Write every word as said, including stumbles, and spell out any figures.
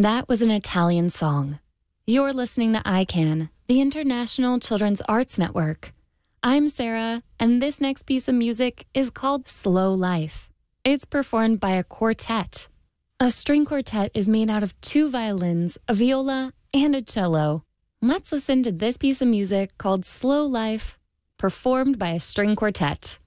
That was an Italian song. You're listening to I CAN, the International Children's Arts Network. I'm Sarah, and this next piece of music is called Slow Life. It's performed by a quartet. A string quartet is made out of two violins, a viola, and a cello. Let's listen to this piece of music called Slow Life, performed by a string quartet.